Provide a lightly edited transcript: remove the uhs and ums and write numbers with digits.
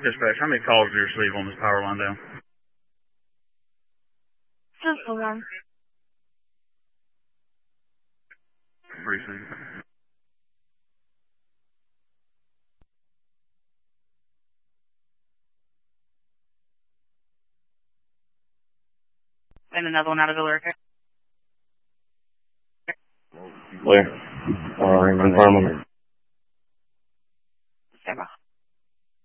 Dispatch, how many calls do you receive on this power line down? Just the one. Precinct. And another one out of Villarica. Clear. Confirming.